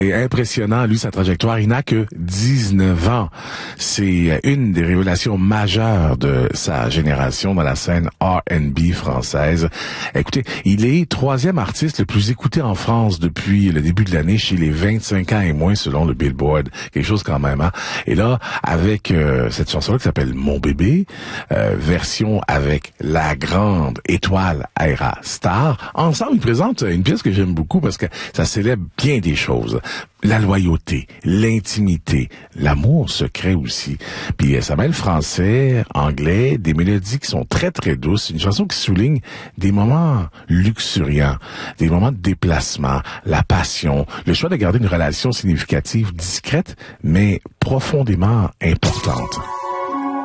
Et impressionnant, lui, sa trajectoire, il n'a que 19 ans. C'est une des révélations majeures de sa génération dans la scène R&B française. Écoutez, il est troisième artiste le plus écouté en France depuis le début de l'année chez les 25 ans et moins selon le Billboard. Quelque chose quand même, hein? Et là, avec cette chanson-là qui s'appelle Mon bébé, version avec la grande étoile Aira Star, ensemble, ils présentent une pièce que j'aime beaucoup parce que ça célèbre bien des choses. La loyauté, l'intimité, l'amour secret aussi. Puis ça mêle français, anglais, des mélodies qui sont très très douces. Une chanson qui souligne des moments luxuriants, des moments de déplacement, la passion, le choix de garder une relation significative, discrète, mais profondément importante.